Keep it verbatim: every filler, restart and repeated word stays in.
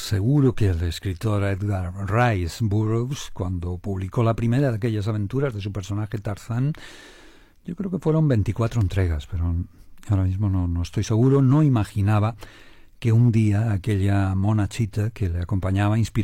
seguro que el escritor Edgar Rice Burroughs, cuando publicó la primera de aquellas aventuras de su personaje Tarzán, yo creo que fueron veinticuatro entregas, pero ahora mismo no, no estoy seguro, no imaginaba que un día aquella mona chita que le acompañaba, inspiró